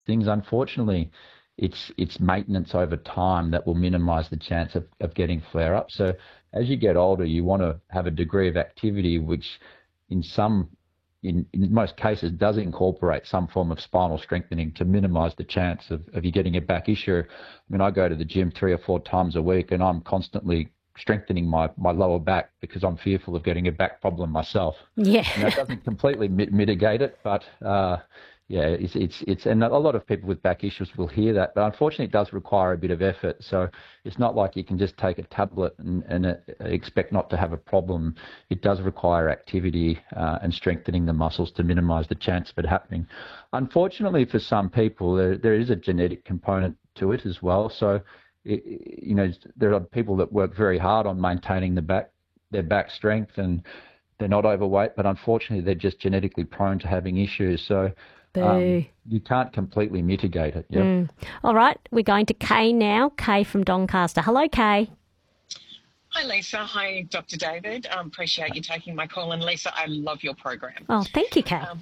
things. Unfortunately, it's maintenance over time that will minimize the chance of getting flare up. So as you get older, you want to have a degree of activity which in some in most cases does incorporate some form of spinal strengthening to minimize the chance of you getting a back issue. I mean, I go to the gym 3 or 4 times a week and I'm constantly strengthening my lower back because I'm fearful of getting a back problem myself. Yeah. And that doesn't completely mitigate it, but yeah, it's and a lot of people with back issues will hear that, but unfortunately, it does require a bit of effort. So it's not like you can just take a tablet and expect not to have a problem. It does require activity and strengthening the muscles to minimise the chance of it happening. Unfortunately, for some people, there is a genetic component to it as well. So there are people that work very hard on maintaining their back strength, and they're not overweight, but unfortunately, they're just genetically prone to having issues. So Boo. you can't completely mitigate it. Yeah. All right, we're going to Kay now. Kay from Doncaster. Hello, Kay. Hi, Lisa. Hi, Dr. David. Appreciate you taking my call. And Lisa, I love your program. Oh, thank you, Kay.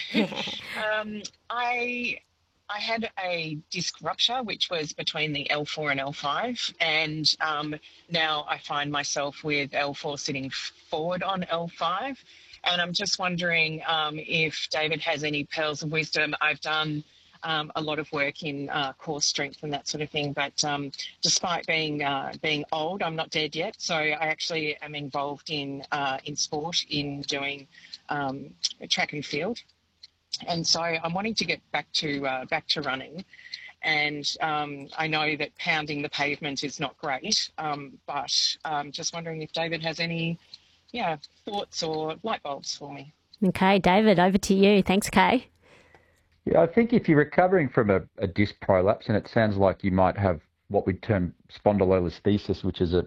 I had a disc rupture, which was between the L4 and L5, and now I find myself with L4 sitting forward on L5. And I'm just wondering if David has any pearls of wisdom. I've done a lot of work in core strength and that sort of thing, but despite being old, I'm not dead yet. So I actually am involved in sport, in doing track and field. And so I'm wanting to get back to running, and I know that pounding the pavement is not great, but just wondering if David has any thoughts or light bulbs for me. Okay, David, over to you. Thanks, Kay. Yeah, I think if you're recovering from a disc prolapse, and it sounds like you might have what we term spondylolisthesis, which is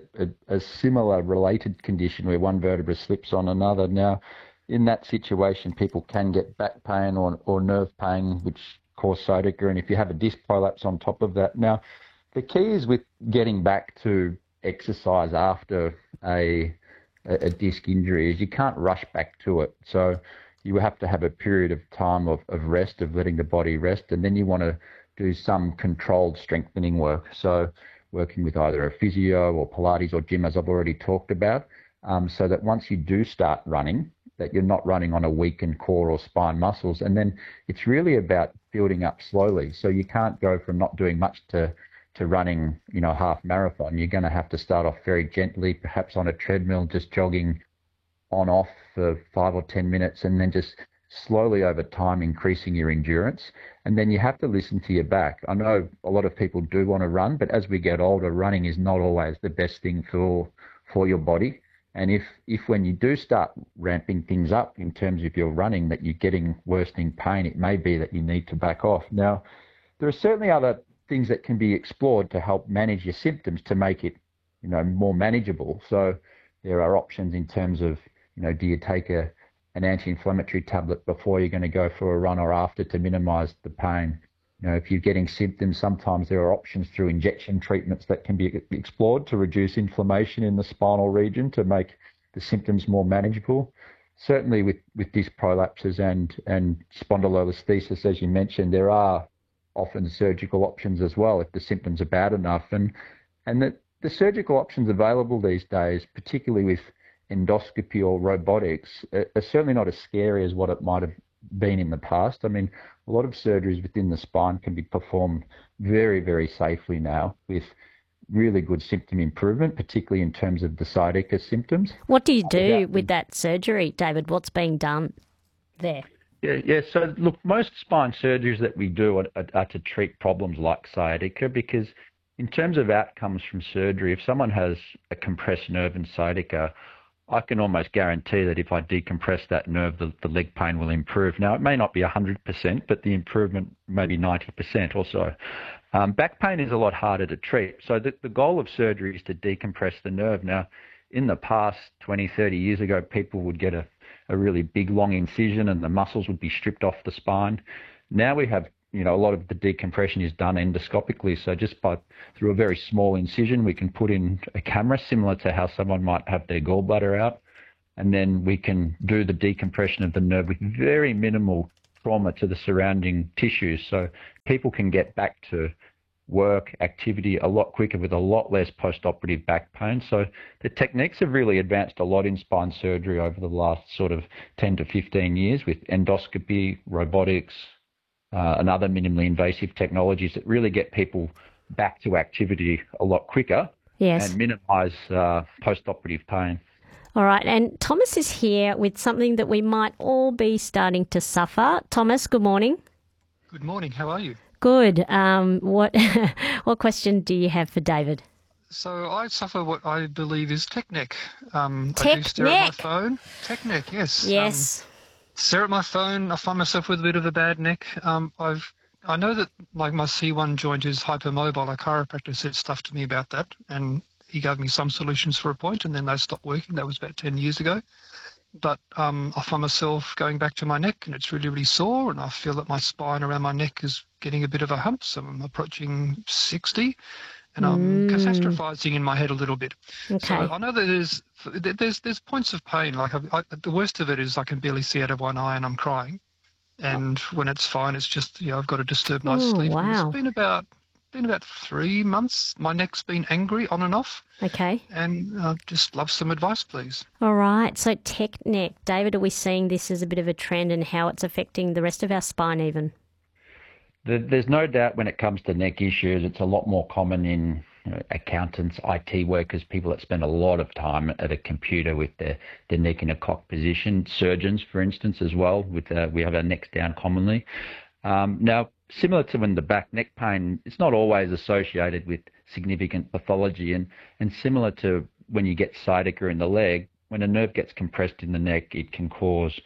a similar related condition where one vertebra slips on another. Now, in that situation, people can get back pain or nerve pain, which cause sciatica, and if you have a disc prolapse on top of that. Now, the key is with getting back to exercise after a disc injury is you can't rush back to it. So you have to have a period of time of rest, of letting the body rest, and then you want to do some controlled strengthening work. So working with either a physio or Pilates or gym, as I've already talked about, so that once you do start running, that you're not running on a weakened core or spine muscles. And then it's really about building up slowly. So you can't go from not doing much to running, half marathon. You're going to have to start off very gently, perhaps on a treadmill, just jogging on off for 5 or 10 minutes, and then just slowly over time increasing your endurance. And then you have to listen to your back. I know a lot of people do want to run, but as we get older, running is not always the best thing for your body. And if when you do start ramping things up in terms of your running, that you're getting worsening pain, it may be that you need to back off. Now, there are certainly other things that can be explored to help manage your symptoms to make it, more manageable. So there are options in terms of, do you take an anti-inflammatory tablet before you're going to go for a run or after to minimize the pain? If you're getting symptoms, sometimes there are options through injection treatments that can be explored to reduce inflammation in the spinal region to make the symptoms more manageable. Certainly with disc prolapses and spondylolisthesis, as you mentioned, there are often surgical options as well if the symptoms are bad enough. And the surgical options available these days, particularly with endoscopy or robotics, are certainly not as scary as what it might have been in the past. I mean, a lot of surgeries within the spine can be performed very, very safely now with really good symptom improvement, particularly in terms of the sciatica symptoms. What do you do with that surgery, David? What's being done there? Yeah. So, look, most spine surgeries that we do are to treat problems like sciatica, because in terms of outcomes from surgery, if someone has a compressed nerve and sciatica, I can almost guarantee that if I decompress that nerve, the leg pain will improve. Now, it may not be 100%, but the improvement may be 90% or so. Back pain is a lot harder to treat. So the goal of surgery is to decompress the nerve. Now, in the past, 20, 30 years ago, people would get a really big, long incision and the muscles would be stripped off the spine. Now we have, a lot of the decompression is done endoscopically. So just through a very small incision, we can put in a camera similar to how someone might have their gallbladder out. And then we can do the decompression of the nerve with very minimal trauma to the surrounding tissues. So people can get back to work, activity a lot quicker with a lot less post-operative back pain. So the techniques have really advanced a lot in spine surgery over the last sort of 10 to 15 years with endoscopy, robotics, and other minimally invasive technologies that really get people back to activity a lot quicker Yes. and minimise post-operative pain. All right. And Thomas is here with something that we might all be starting to suffer. Thomas, good morning. Good morning. How are you? Good. What what question do you have for David? So I suffer what I believe is tech neck. I Tech do stare at my neck? phone. Tech neck, yes. Yes. Stare at my phone. I find myself with a bit of a bad neck. I know that like my C1 joint is hypermobile. A chiropractor said stuff to me about that, and he gave me some solutions for a point, and then they stopped working. That was about 10 years ago. But I find myself going back to my neck, and it's really, really sore, and I feel that my spine around my neck is getting a bit of a hump. So I'm approaching 60, and I'm catastrophizing in my head a little bit. Okay. So I know that there's points of pain. Like the worst of it is I can barely see out of one eye, and I'm crying. And when it's fine, it's just I've got a disturbed night's Oh, sleep. And wow. it's been about 3 months. My neck's been angry on and off, Okay. and I'd just love some advice, please. All right. So tech neck. David, are we seeing this as a bit of a trend and how it's affecting the rest of our spine even? There's no doubt when it comes to neck issues, it's a lot more common in accountants, IT workers, people that spend a lot of time at a computer with their neck in a cocked position, surgeons, for instance, as well. We have our necks down commonly. Now, similar to when the back neck pain, it's not always associated with significant pathology, and similar to when you get sciatica in the leg, when a nerve gets compressed in the neck, it can cause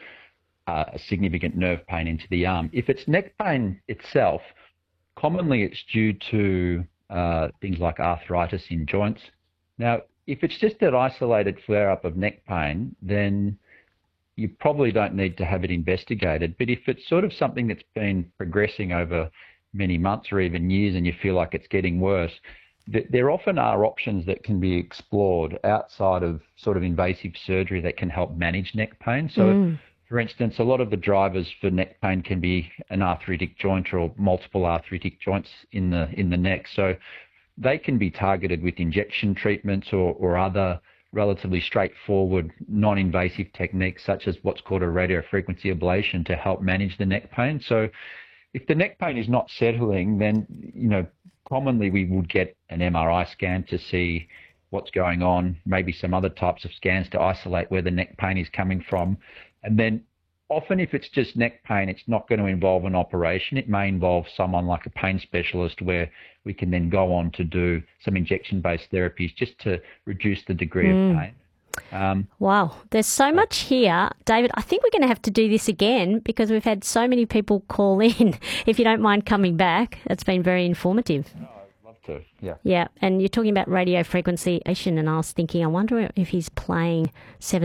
a significant nerve pain into the arm. If it's neck pain itself, commonly it's due to things like arthritis in joints. Now, if it's just an isolated flare-up of neck pain, then you probably don't need to have it investigated. But if it's sort of something that's been progressing over many months or even years and you feel like it's getting worse, there often are options that can be explored outside of sort of invasive surgery that can help manage neck pain. So, for instance, a lot of the drivers for neck pain can be an arthritic joint or multiple arthritic joints in the neck. So they can be targeted with injection treatments or other relatively straightforward, non-invasive techniques such as what's called a radiofrequency ablation to help manage the neck pain. So if the neck pain is not settling, then, commonly we would get an MRI scan to see what's going on, maybe some other types of scans to isolate where the neck pain is coming from. And then often if it's just neck pain, it's not going to involve an operation. It may involve someone like a pain specialist where we can then go on to do some injection-based therapies just to reduce the degree of pain. Wow, there's so much here. David, I think we're going to have to do this again because we've had so many people call in. If you don't mind coming back, it's been very informative. I'd love to, yeah. Yeah, and you're talking about radio frequency, and I was thinking, I wonder if he's playing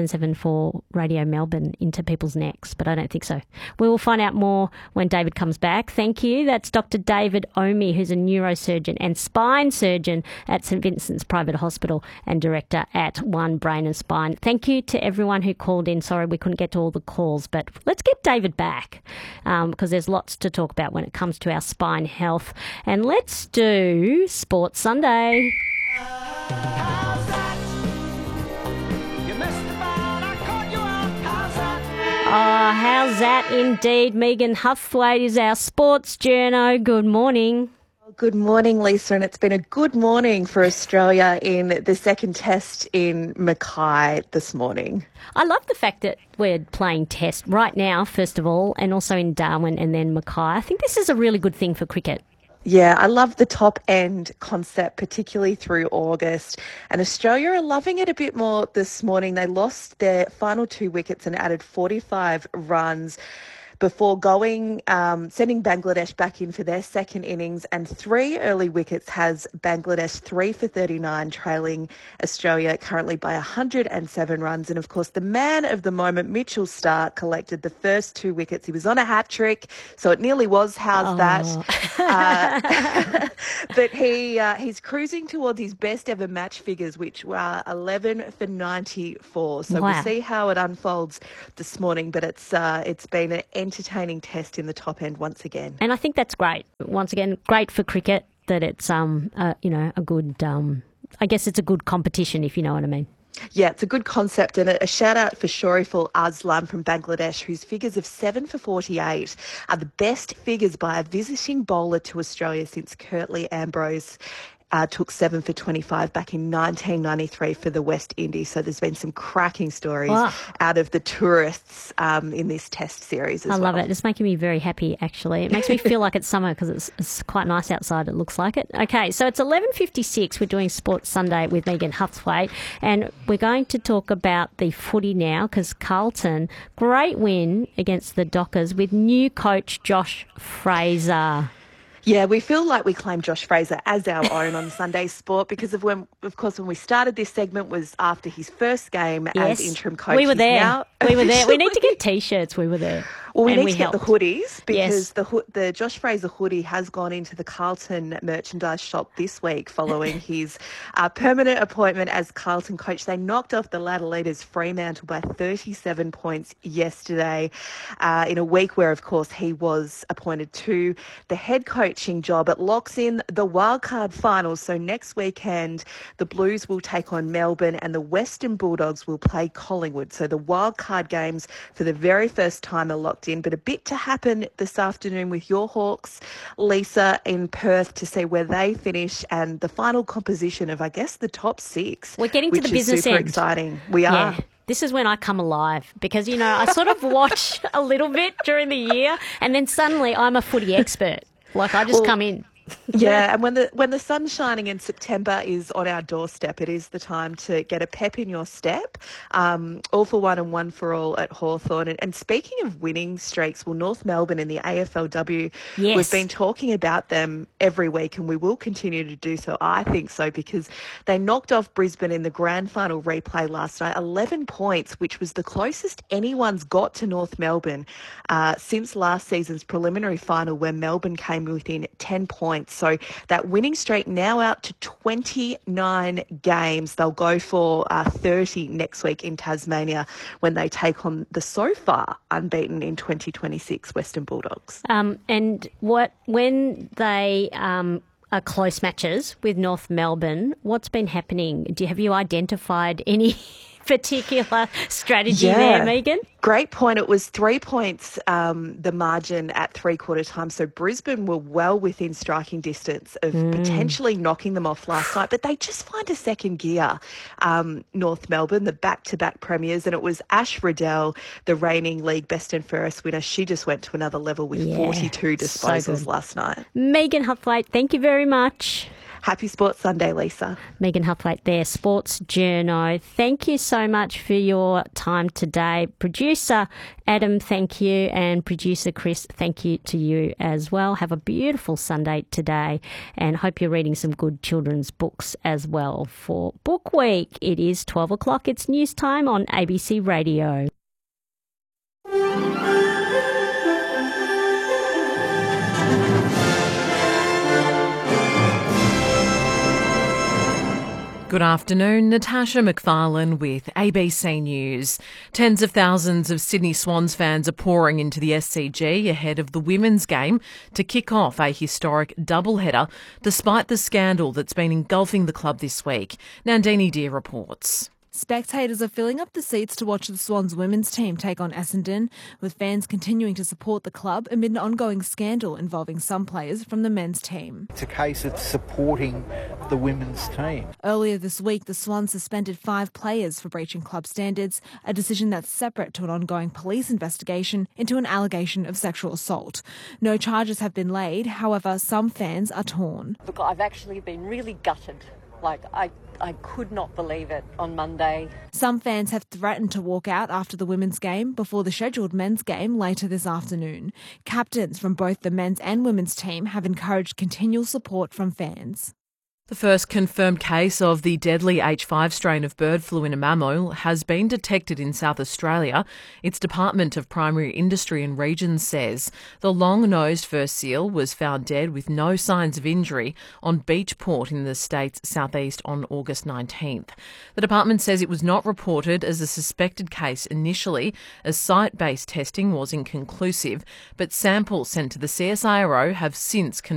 774 Radio Melbourne into people's necks, but I don't think so. We will find out more when David comes back. Thank you. That's Dr. David Omi, who's a neurosurgeon and spine surgeon at St Vincent's Private Hospital and director at One Brain and Spine. Thank you to everyone who called in. Sorry we couldn't get to all the calls, but let's get David back because there's lots to talk about when it comes to our spine health. And let's do Sports Sunday. Oh, how's that indeed? Megan Huthwaite is our sports journo. Good morning. Good morning, Lisa, and it's been a good morning for Australia in the second test in Mackay this morning. I love the fact that we're playing test right now, first of all, and also in Darwin and then Mackay. I think this is a really good thing for cricket. Yeah, I love the top end concept, particularly through August. And Australia are loving it a bit more this morning. They lost their final 2 wickets and added 45 runs before sending Bangladesh back in for their second innings, and 3 early wickets has Bangladesh 3 for 39, trailing Australia currently by 107 runs. And of course, the man of the moment, Mitchell Starc, collected the first 2 wickets. He was on a hat trick, so it nearly was. How's that? But he's cruising towards his best ever match figures, which were 11 for 94. So Wow. We'll see how it unfolds this morning. But it's been an entertaining test in the top end once again. And I think that's great. Once again, great for cricket that it's, a good, I guess it's a good competition, if you know what I mean. Yeah, it's a good concept, and a shout out for Shoriful Aslam from Bangladesh, whose figures of 7 for 48 are the best figures by a visiting bowler to Australia since Curtly Ambrose took 7 for 25 back in 1993 for the West Indies. So there's been some cracking stories out of the tourists in this test series as well. I love it. It's making me very happy, actually. It makes me feel like it's summer because it's quite nice outside. It looks like it. Okay, so it's 11:56. We're doing Sports Sunday with Megan Huthwaite, and we're going to talk about the footy now because Carlton, great win against the Dockers with new coach Josh Fraser. Yeah, we feel like we claim Josh Fraser as our own on Sunday Sport because of when we started this segment was after his first game as interim coach. We were there. We need to get T-shirts. We were there. Well, we need to get the hoodies because the Josh Fraser hoodie has gone into the Carlton merchandise shop this week following his permanent appointment as Carlton coach. They knocked off the Ladder Leaders Fremantle by 37 points yesterday in a week where, of course, he was appointed to the head coaching job. It locks in the wildcard finals. So next weekend, the Blues will take on Melbourne and the Western Bulldogs will play Collingwood. So the wildcard games for the very first time are locked in, but a bit to happen this afternoon with your Hawks, Lisa, in Perth to see where they finish and the final composition of, I guess, the top 6. We're getting to the business super end. Exciting. We are. Yeah. This is when I come alive because, I sort of watch a little bit during the year and then suddenly I'm a footy expert. Like I just come in. Yeah, and when the sun's shining and September is on our doorstep, it is the time to get a pep in your step. All for one and one for all at Hawthorn. And speaking of winning streaks, North Melbourne in the AFLW, we've been talking about them every week and we will continue to do so, I think so, because they knocked off Brisbane in the grand final replay last night, 11 points, which was the closest anyone's got to North Melbourne since last season's preliminary final where Melbourne came within 10 points. So that winning streak now out to 29 games. They'll go for 30 next week in Tasmania when they take on the so far unbeaten in 2026 Western Bulldogs. And when they are close matches with North Melbourne, what's been happening? Have you identified any particular strategy there, Megan? Great point. It was 3 points, the margin at three-quarter time. So Brisbane were well within striking distance of potentially knocking them off last night, but they just find a second gear, North Melbourne, the back-to-back premiers, and it was Ash Riddell, the reigning league best and fairest winner. She just went to another level with 42 disposals last night. Megan Huthwaite, thank you very much. Happy Sports Sunday, Lisa. Megan Huthwaite there, Sports Journo. Thank you so much for your time today. Producer Adam, thank you. And producer Chris, thank you to you as well. Have a beautiful Sunday today and hope you're reading some good children's books as well for Book Week. It is 12 o'clock. It's news time on ABC Radio. Good afternoon, Natasha McFarlane with ABC News. Tens of thousands of Sydney Swans fans are pouring into the SCG ahead of the women's game to kick off a historic doubleheader despite the scandal that's been engulfing the club this week. Nandini Deer reports. Spectators are filling up the seats to watch the Swans women's team take on Essendon, with fans continuing to support the club amid an ongoing scandal involving some players from the men's team. It's a case of supporting the women's team. Earlier this week, the Swans suspended 5 players for breaching club standards, a decision that's separate to an ongoing police investigation into an allegation of sexual assault. No charges have been laid, however, some fans are torn. Look, I've actually been really gutted. I could not believe it on Monday. Some fans have threatened to walk out after the women's game before the scheduled men's game later this afternoon. Captains from both the men's and women's team have encouraged continual support from fans. The first confirmed case of the deadly H5 strain of bird flu in a mammal has been detected in South Australia. Its Department of Primary Industry and Regions says the long-nosed fur seal was found dead with no signs of injury on Beachport in the state's southeast on August 19th. The department says it was not reported as a suspected case initially, as site-based testing was inconclusive, but samples sent to the CSIRO have since confirmed